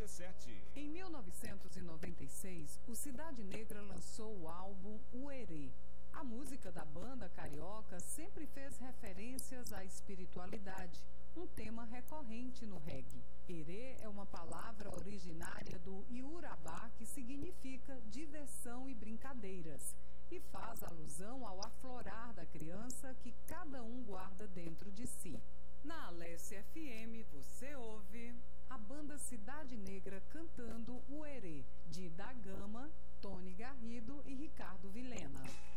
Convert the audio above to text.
RC7. Em 1996, o Cidade Negra lançou o álbum Uerê. A música da banda carioca sempre fez referências à espiritualidade, um tema recorrente no reggae. Erê é uma palavra originária do Iorubá que significa diversão e brincadeiras e faz alusão ao aflorar da criança que cada um guarda dentro de si. Na Alessia FM você ouve a banda Cidade Negra cantando Uerê, de Da Gama, Tony Garrido e Ricardo Vilhena.